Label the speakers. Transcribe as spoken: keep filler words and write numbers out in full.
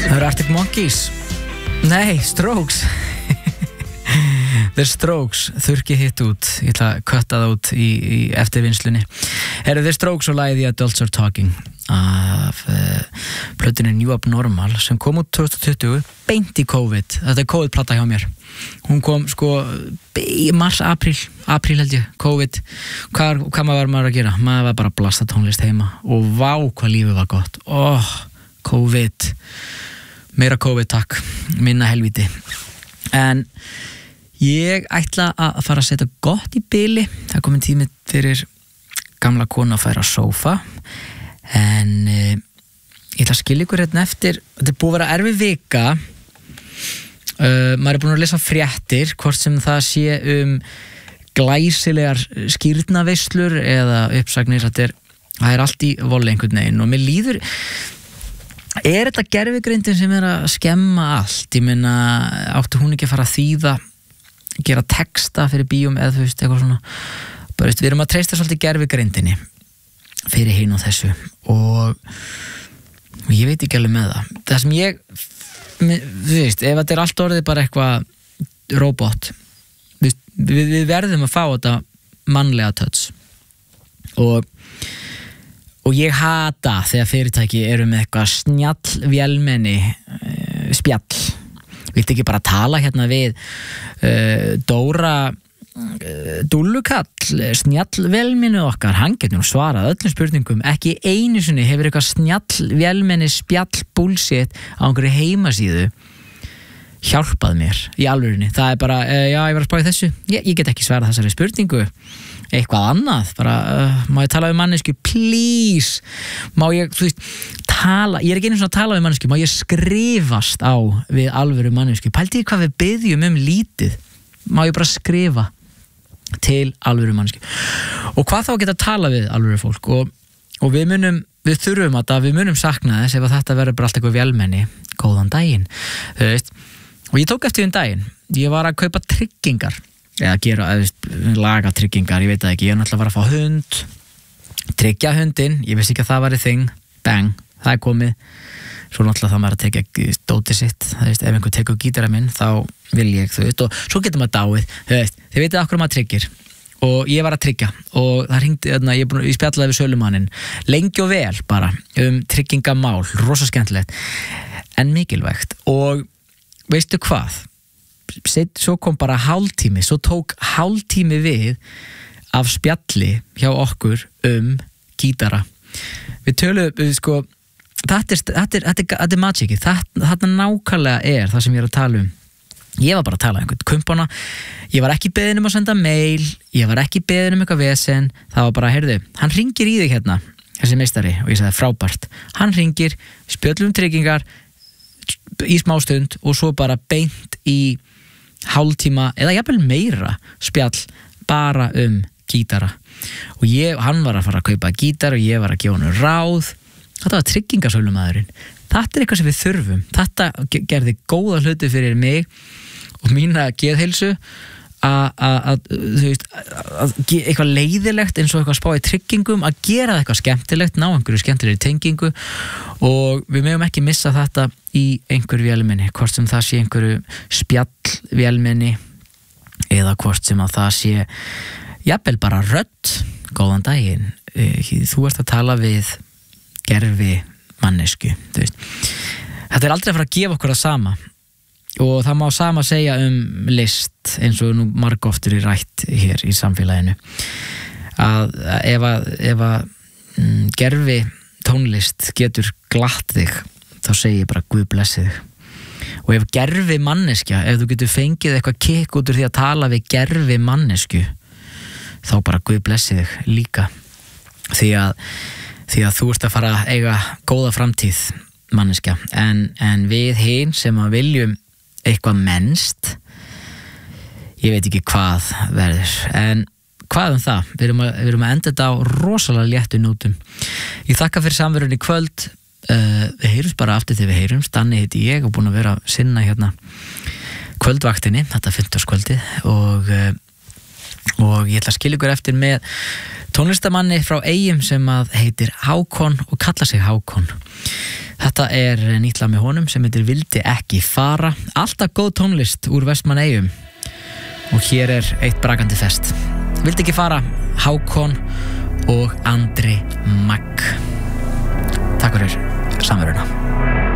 Speaker 1: Það eru Arctic Monkeys. Nei, Strokes. The Strokes, þurrki hitt út. Ég ætla að kötta það út í, í eftirvinnslunni. Herru, The Strokes og lagið The Adults Are Talking af uh, plötunni New Abnormal sem kom út twenty twenty beint í COVID. Þetta er COVID-plata hjá mér. Hún kom sko í mars, apríl, apríl held ég, COVID. Hvað, hvað maður var maður að gera? Maður var bara að blasta tónlist heima og vá hvað lífið var gott. Óh, oh, COVID. Meira COVID takk, minna helvíti. En ég ætla að fara að setja gott í bili. Það er komin tími fyrir gamla konu að færa á sófa. En e, ég ætla að skilja ykkur hérna eftir. Þetta er búið að vera erfið vika. uh, Maður er búin að lesa fréttir, hvort sem það sé um glæsilegar skírnaveislur eða uppsagnir. Þetta er, það er allt í voli einhvern veginn. Og mér líður, er þetta gervigreindin sem er að skemma allt? Ég meina, átti hún ekki að fara að þýða, gera texta fyrir bíum eða þú veist, eitthvað svona. Bara, veist, við erum að treysta svolítið gervigreindinni fyrir hinn og þessu og ég veit ekki alveg með það. Það sem ég, þú veist, ef þetta er allt orðið bara eitthvað robot, við, við verðum að fá þetta mannlega touch og og ég hata þegar fyrirtæki eru með eitthvað snjall vélmenni uh, spjall. Viltu ekki bara tala hérna við uh, Dóra uh, Dúllukall, snjall vélmenni okkar, hann getur nú svarað öllum spurningum, ekki einu sinni hefur eitthvað snjall vélmenni spjall bullshit á einhverju heimasíðu hjálpað mér í alvörinni. Það er bara, uh, já ég var að spá í þessu, ég, ég get ekki svarað þessari spurningu. Eitthvað annað, bara, uh, má ég tala við mannesku, please, má ég, þú veist, tala, ég er ekki einu svona að tala við mannesku, má ég skrifast á við alvöru mannesku, pældi ég hvað við biðjum um lítið, má ég bara skrifa til alvöru mannesku, og hvað þá að geta að tala við alvöru fólk, og, og við munum, við þurfum að við munum sakna þess ef að þetta verður bara allt eitthvað vélmenni, góðan daginn, þú veist, og ég tók eftir um daginn, ég var að kaupa tryggingar, eða gera, eða laga tryggingar, ég veit það ekki, ég er náttúrulega að fara að fá hund, tryggja hundinn, ég veist ekki að það væri þing, bang, það er komið, svo náttúrulega það maður að tekja dótið sitt, það veist, ef einhver tekur gítara minn, þá vil ég, þú veist, og svo getur maður dáið, þú veist, þið veitir okkur maður tryggir, og ég var að tryggja, og það hringdi, ég, búin, ég spjallaði við sölumanninn, lengi og vel bara, um tryggingamál, rosa skemmtilegt, en mikilvægt, og veistu hvað? Svo kom bara hálftími, svo tók hálftími við af spjalli hjá okkur um gítara. Við töluðum, sko, þetta er, þetta er, þetta er, þetta er magicið, þetta nákvæmlega er það sem ég er að tala um. Ég var bara að tala um einhvern kumpana, ég var ekki beðin um að senda mail, ég var ekki beðin um eitthvað vesen, það var bara, heyrðu, hann ringir í þig hérna, þessi meistari, og ég sagði frábært, hann ringir, spjöllum tryggingar í smástund og svo bara beint í hálftíma eða jafnvel meira spjall bara um gítara og ég, hann var að fara að kaupa gítar og ég var að gefa hann ráð. Þetta var tryggingasölumæðurinn. Þetta er eitthvað sem við þurfum, þetta gerði góða hluti fyrir mig og mína geðheilsu að þú veist að eitthvað leiðilegt eins og eitthvað spá í tryggingum, að gera það eitthvað skemmtilegt, ná einhverju skemmtilegri tengingu og við megum ekki missa þetta í einhverju vélmenni, hvort sem það sé einhverju spjall vélmenni eða hvort sem að það sé jafnvel bara rödd, góðan daginn, þú ert að tala við gervi mannesku, þú veist. Þetta er aldrei að fara að gefa okkur það sama og það má sama segja um list eins og nú margoftur í rætt hér í samfélaginu að ef að, ef að mm, gervi tónlist getur glatt þig þá segi ég bara Guð blessi þig og ef gervi manneskja, ef þú getur fengið eitthvað kikk út úr því að tala við gervi mannesku þá bara Guð blessi þig líka því að, því að þú ert að fara að eiga góða framtíð manneskja en, en við hin sem að viljum eitthvað mennst ég veit ekki hvað verður en hvað um það, við erum að, við erum að enda þetta á rosalega léttu nótum. Ég þakka fyrir samverun í kvöld uh, við heyrums bara aftur þegar við heyrums Danni heiti ég og búin að vera að sinna hérna kvöldvaktinni, þetta fimmtudagskvöldið og, uh, og ég ætla að skilja ykkur eftir með tónlistamanni frá Eyjum sem að heitir Hákon og kalla sig Hákon Þetta er nýtt lag með honum sem heitir Vildi ekki fara. Alltaf góð tónlist úr Vestmannaeyjum. Og hér er eitt brakandi fest. Vildi ekki fara, Hákon og Andri Magg. Takk fyrir samveruna.